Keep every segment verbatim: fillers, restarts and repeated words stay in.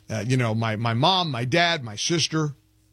uh, you know, my, my mom, my dad, my sister.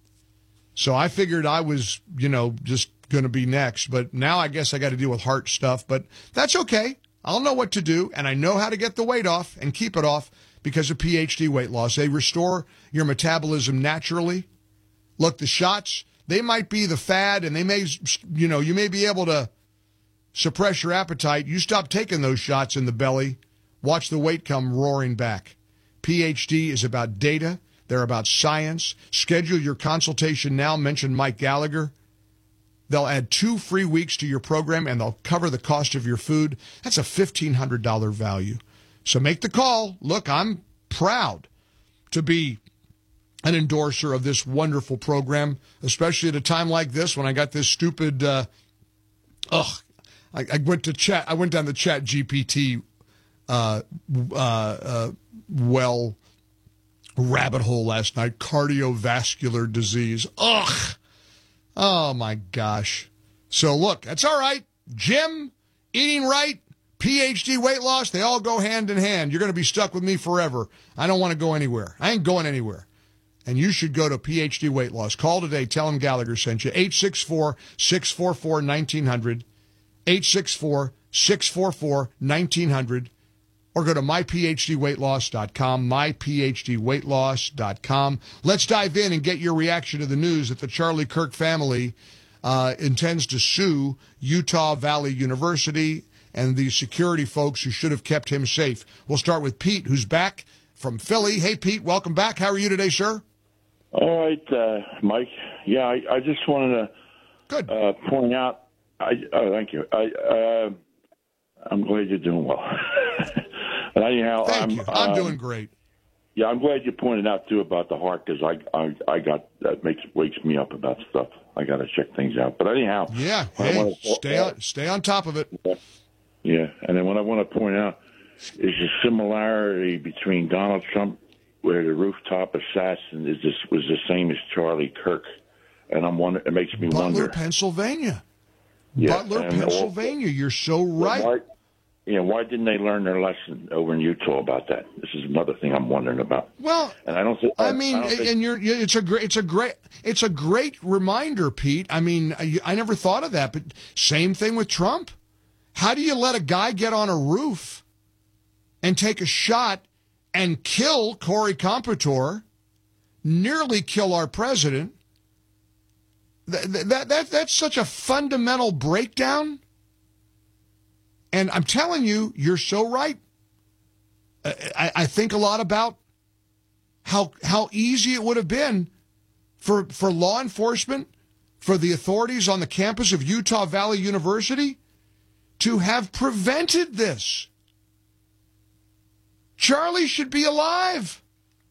So I figured I was, you know, just going to be next. But now I guess I got to deal with heart stuff. But that's okay. I'll know what to do, and I know how to get the weight off and keep it off because of P H D weight loss. They restore your metabolism naturally. Look, the shots, they might be the fad, and they may, you know, you may be able to suppress your appetite. You stop taking those shots in the belly, watch the weight come roaring back. P H D is about data. They're about science. Schedule your consultation now. Mention Mike Gallagher. They'll add two free weeks to your program, and they'll cover the cost of your food. That's a fifteen hundred dollars value. So make the call. Look, I'm proud to be an endorser of this wonderful program, especially at a time like this when I got this stupid, uh, ugh, I, I went to chat, I went down the chat G P T, uh, uh, uh, well, rabbit hole last night, cardiovascular disease. Ugh. Oh, my gosh. So, look, that's all right. Gym, eating right, P H D weight loss, they all go hand in hand. You're going to be stuck with me forever. I don't want to go anywhere. I ain't going anywhere. And you should go to P H D weight loss. Call today. Tell them Gallagher sent you. eight six four, six four four, one nine zero zero. eight six four, six four four, one nine zero zero. Or go to my p h d weight loss dot com, my p h d weight loss dot com. Let's dive in and get your reaction to the news that the Charlie Kirk family uh, intends to sue Utah Valley University and the security folks who should have kept him safe. We'll start with Pete, who's back from Philly. Hey, Pete, welcome back. How are you today, sir? All right, uh, Mike. Yeah, I, I just wanted to Good. Uh, point out. I, oh, thank you. I, uh, I'm glad you're doing well. But anyhow, Thank I'm, you. I'm um, doing great. Yeah, I'm glad you pointed out too about the heart because I, I, I got that makes wakes me up about stuff. I got to check things out. But anyhow, Yeah. I Hey, wanna- stay on, stay on top of it. Yeah, and then what I want to point out is the similarity between Donald Trump, where the rooftop assassin is this was the same as Charlie Kirk, and I'm wonder it makes me Butler, wonder. Pennsylvania. Yeah, Butler, and Pennsylvania. You're so right. Why, yeah, why didn't they learn their lesson over in Utah about that? This is another thing I'm wondering about. Well, and I don't. Th- I I mean, I don't think, and you're, you it's a great, it's a great, it's a great reminder, Pete. I mean, I, I never thought of that, but same thing with Trump. How do you let a guy get on a roof and take a shot and kill Corey Competor, nearly kill our president? That, that, that, that's such a fundamental breakdown. And I'm telling you, you're so right. I, I think a lot about how how easy it would have been for for law enforcement, for the authorities on the campus of Utah Valley University to have prevented this. Charlie should be alive.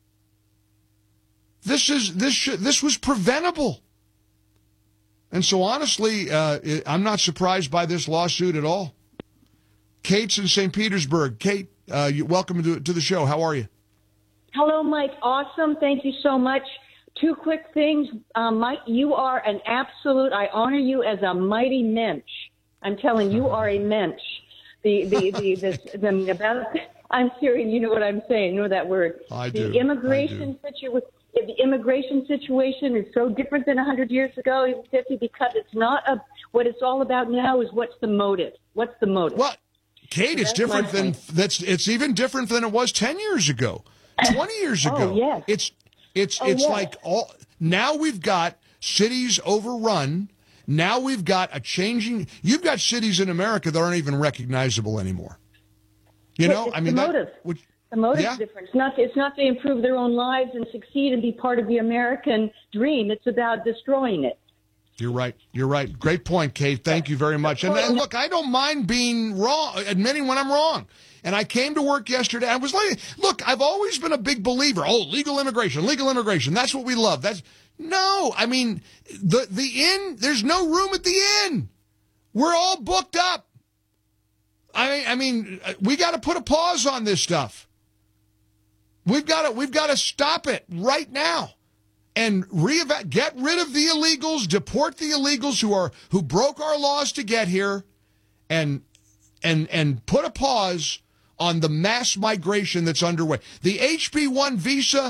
This is this should, this was preventable. And so honestly, uh, I'm not surprised by this lawsuit at all. Kate's in Saint Petersburg. Kate, uh, you, welcome to, to the show. How are you? Hello, Mike. Awesome. Thank you so much. Two quick things. Um, Mike, you are an absolute, I honor you as a mighty mensch. I'm telling you, you are a mensch. The, the, the, the, the, about, I'm serious. You know what I'm saying. You know that word. I the do. Immigration I do. situation. The immigration situation is so different than one hundred years ago, even fifty, because it's not a, what it's all about now is what's the motive? What's the motive? What? Kate, it's different than that's. It's even different than it was ten years ago, twenty years ago. Oh, yes. It's it's Oh, it's yes. like all now we've got cities overrun. Now we've got a changing. You've got cities in America that aren't even recognizable anymore. You But know, it's I mean, the that, motive. which, The motive's yeah. different. It's not, it's not to improve their own lives and succeed and be part of the American dream. It's about destroying it. You're right. You're right. Great point, Kate. Thank you very much. And, and look, I don't mind being wrong, admitting when I'm wrong. And I came to work yesterday. I was like, look, I've always been a big believer. Oh, legal immigration, legal immigration. That's what we love. That's no, I mean, the, the inn, there's no room at the inn. We're all booked up. I, I mean, we got to put a pause on this stuff. We've got to, we've got to stop it right now. And reeva- get rid of the illegals, deport the illegals who are who broke our laws to get here, and and and put a pause on the mass migration that's underway. The H B one visa